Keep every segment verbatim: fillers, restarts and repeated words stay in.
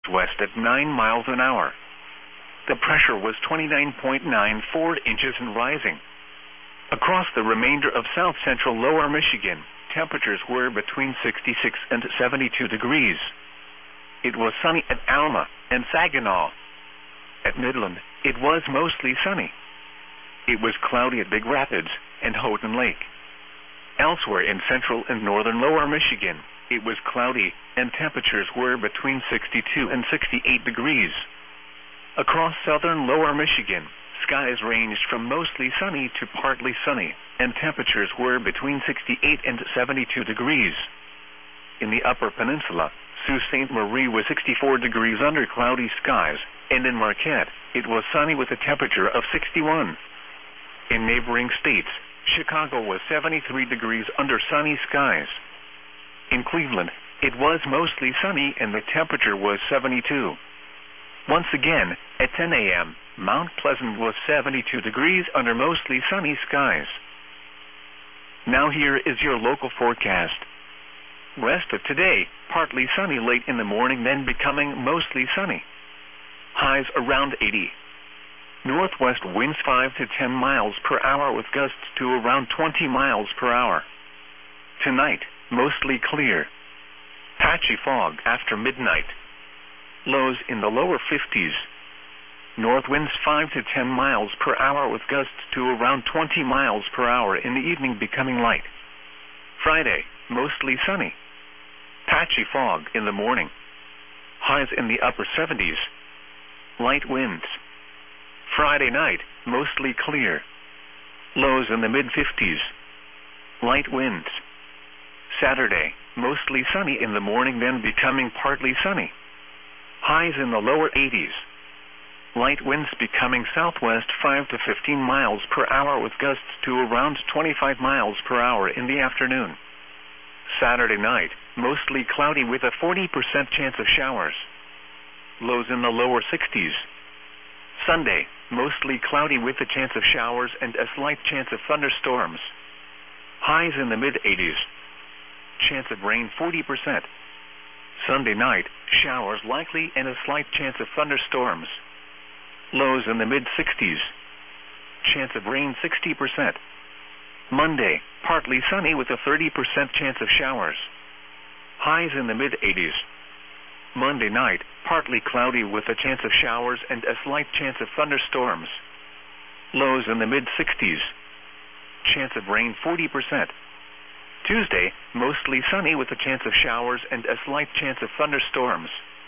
west at nine miles an hour. The pressure was twenty-nine point nine four inches and rising. Across the remainder of south-central lower Michigan, temperatures were between sixty-six and seventy-two degrees. It was sunny at Alma and Saginaw. At Midland, it was mostly sunny. It was cloudy at Big Rapids and Houghton Lake. Elsewhere in central and northern lower Michigan, it was cloudy and temperatures were between sixty-two and sixty-eight degrees. Across southern lower Michigan, skies ranged from mostly sunny to partly sunny, and temperatures were between sixty-eight and seventy-two degrees. In the upper peninsula, Sault Ste. Marie was sixty-four degrees under cloudy skies, and in Marquette, it was sunny with a temperature of sixty-one. In neighboring states, Chicago was seventy-three degrees under sunny skies. In Cleveland, it was mostly sunny and the temperature was seventy-two. Once again, at ten a.m., Mount Pleasant was seventy-two degrees under mostly sunny skies. Now here is your local forecast. Rest of today, partly sunny late in the morning, then becoming mostly sunny. Highs around eighty. Northwest winds five to ten miles per hour with gusts to around twenty miles per hour. Tonight, mostly clear. Patchy fog after midnight. Lows in the lower fifties. North winds five to ten miles per hour with gusts to around twenty miles per hour in the evening, becoming light. Friday, mostly sunny. Patchy fog in the morning. Highs in the upper seventies. Light winds. Friday night, mostly clear. Lows in the mid-fifties. Light winds. Saturday, mostly sunny in the morning, then becoming partly sunny. Highs in the lower eighties. Light winds becoming southwest five to fifteen miles per hour with gusts to around twenty-five miles per hour in the afternoon. Saturday night, mostly cloudy with a forty percent chance of showers. Lows in the lower sixties. Sunday, mostly cloudy with a chance of showers and a slight chance of thunderstorms. Highs in the mid-eighties. Chance of rain forty percent. Sunday night, showers likely and a slight chance of thunderstorms. Lows in the mid-sixties. Chance of rain sixty percent. Monday, partly sunny with a thirty percent chance of showers. Highs in the mid-eighties. Monday night, partly cloudy with a chance of showers and a slight chance of thunderstorms. Lows in the mid-sixties. Chance of rain forty percent. Tuesday, mostly sunny with a chance of showers and a slight chance of thunderstorms.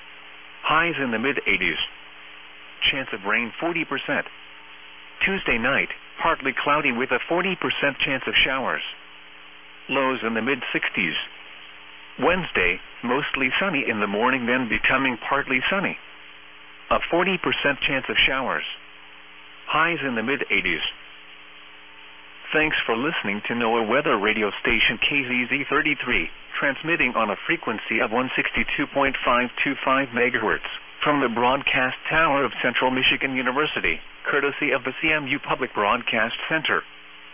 Highs in the mid-eighties. Chance of rain forty percent. Tuesday night, partly cloudy with a forty percent chance of showers. Lows in the mid-sixties. Wednesday, mostly sunny in the morning, then becoming partly sunny. A forty percent chance of showers. Highs in the mid-eighties. Thanks for listening to NOAA Weather Radio Station K Z Z thirty-three, transmitting on a frequency of one sixty-two point five two five megahertz from the broadcast tower of Central Michigan University, courtesy of the C M U Public Broadcast Center.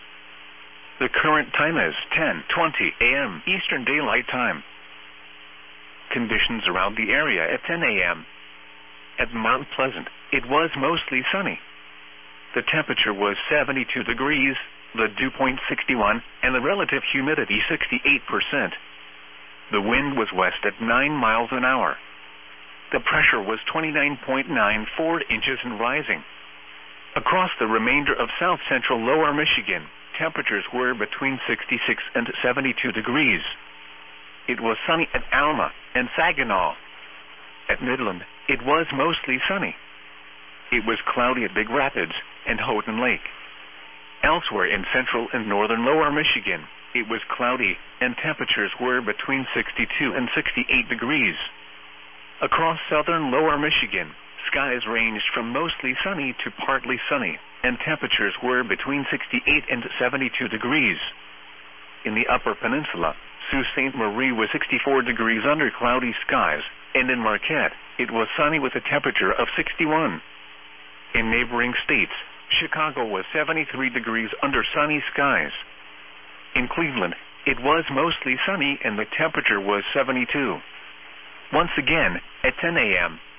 The current time is ten twenty a.m. Eastern Daylight Time. Conditions around the area at ten a.m. At Mount Pleasant, it was mostly sunny. The temperature was seventy-two degrees, the dew point sixty-one, and the relative humidity sixty-eight percent. The wind was west at nine miles an hour. The pressure was twenty-nine point nine four inches and rising. Across the remainder of south-central lower Michigan, temperatures were between sixty-six and seventy-two degrees. It was sunny at Alma and Saginaw. At Midland, it was mostly sunny. It was cloudy at Big Rapids and Houghton Lake. Elsewhere in central and northern lower Michigan, it was cloudy and temperatures were between sixty-two and sixty-eight degrees. Across southern lower Michigan, skies ranged from mostly sunny to partly sunny, and temperatures were between sixty-eight and seventy-two degrees. In the upper peninsula, Sault Ste. Marie was sixty-four degrees under cloudy skies, and in Marquette, it was sunny with a temperature of sixty-one. In neighboring states, Chicago was seventy-three degrees under sunny skies. In Cleveland, it was mostly sunny and the temperature was seventy-two. Once again, at ten a.m.,